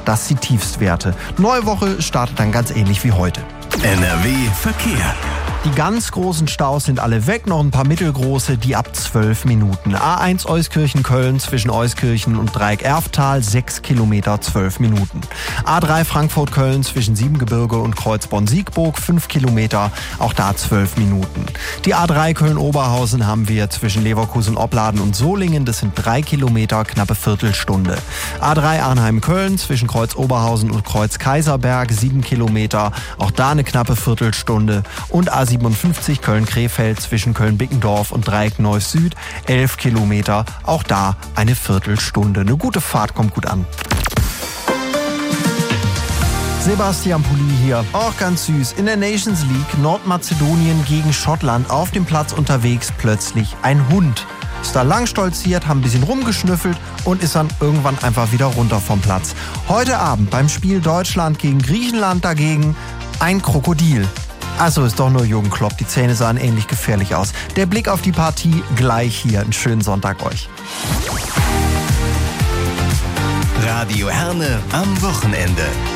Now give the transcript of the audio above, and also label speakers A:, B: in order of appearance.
A: das die Tiefstwerte. Neue Woche startet dann ganz ähnlich wie heute.
B: NRW Verkehr.
A: Die ganz großen Staus sind alle weg, noch ein paar mittelgroße, die ab 12 Minuten. A1 Euskirchen-Köln zwischen Euskirchen und Dreieck-Erftal 6 Kilometer 12 Minuten. A3 Frankfurt-Köln zwischen Siebengebirge und Kreuzborn-Siegburg 5 Kilometer, auch da 12 Minuten. Die A3 Köln-Oberhausen haben wir zwischen Leverkusen-Opladen und Solingen, das sind 3 Kilometer, knappe Viertelstunde. A3 Arnheim-Köln zwischen Kreuz-Oberhausen und Kreuz-Kaiserberg 7 Kilometer, auch da eine knappe Viertelstunde. Und A57 Köln-Krefeld zwischen Köln-Bickendorf und Dreieck-Neuss Süd 11 Kilometer, auch da eine Viertelstunde. Eine gute Fahrt, kommt gut an. Sebastian Pulli hier, auch ganz süß. In der Nations League Nordmazedonien gegen Schottland auf dem Platz unterwegs plötzlich ein Hund. Ist da lang stolziert, haben ein bisschen rumgeschnüffelt und ist dann irgendwann einfach wieder runter vom Platz. Heute Abend beim Spiel Deutschland gegen Griechenland dagegen ein Krokodil. Also ist doch nur Jürgen Klopp, die Zähne sahen ähnlich gefährlich aus. Der Blick auf die Partie gleich hier. Einen schönen Sonntag euch.
B: Radio Herne am Wochenende.